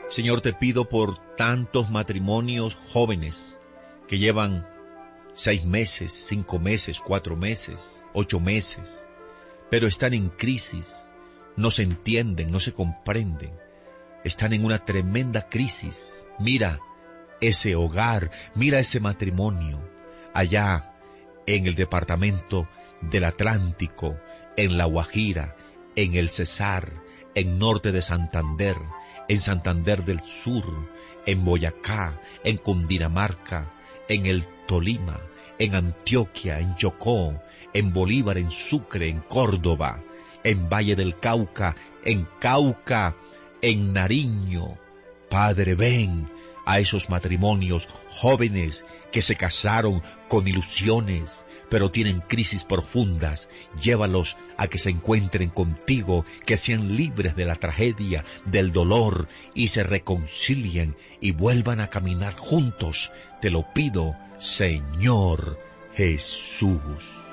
Señor, te pido por tantos matrimonios jóvenes que llevan 6 meses, 5 meses, 4 meses, 8 meses, pero están en crisis, no se entienden, no se comprenden, están en una tremenda crisis. Mira ese hogar, mira ese matrimonio, allá en el departamento del Atlántico, en La Guajira, en el Cesar, en norte de Santander, en Santander del Sur, en Boyacá, en Cundinamarca, en el Tolima, en Antioquia, en Chocó, en Bolívar, en Sucre, en Córdoba, en Valle del Cauca, en Nariño. Padre, ven a esos matrimonios jóvenes que se casaron con ilusiones, pero tienen crisis profundas. Llévalos a que se encuentren contigo, que sean libres de la tragedia, del dolor, y se reconcilien y vuelvan a caminar juntos. Te lo pido, Señor Jesús.